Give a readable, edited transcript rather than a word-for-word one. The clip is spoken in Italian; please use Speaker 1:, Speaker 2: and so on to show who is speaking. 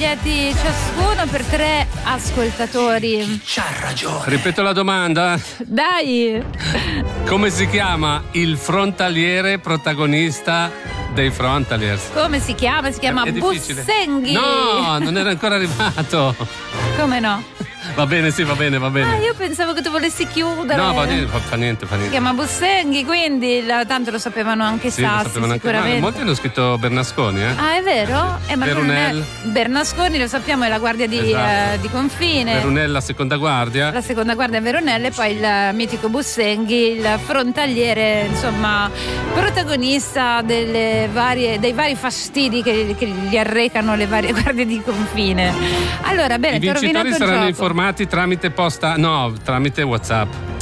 Speaker 1: biglietti ciascuno per 3 ascoltatori.
Speaker 2: C'ha ragione.
Speaker 3: Ripeto la domanda.
Speaker 1: Dai!
Speaker 3: Come si chiama il frontaliere protagonista dei Frontaliers?
Speaker 1: Come si chiama? Si chiama
Speaker 3: È difficile.
Speaker 1: Bussenghi.
Speaker 3: No, non era ancora arrivato.
Speaker 1: Come no?
Speaker 3: Va bene, sì, va bene.
Speaker 1: Io pensavo che tu volessi chiudere.
Speaker 3: No, fa niente.
Speaker 1: Si chiama Bussenghi, quindi tanto lo sapevano anche
Speaker 3: Sì, lo
Speaker 1: Sassi,
Speaker 3: sapevano anche
Speaker 1: sicuramente.
Speaker 3: molti hanno scritto Bernasconi,
Speaker 1: Ah, è vero? Ma
Speaker 3: Berunel.
Speaker 1: Bernasconi, lo sappiamo, è la guardia di,
Speaker 3: Esatto.
Speaker 1: di confine.
Speaker 3: Berunel, la seconda guardia.
Speaker 1: La seconda guardia Veronella e poi il mitico Bussenghi, il frontaliere, insomma, protagonista dei vari fastidi che gli arrecano le varie guardie di confine. Allora, bene,
Speaker 3: I
Speaker 1: ti ho rovinato
Speaker 3: vincitori
Speaker 1: il
Speaker 3: saranno
Speaker 1: gioco.
Speaker 3: informati tramite posta, no, tramite WhatsApp.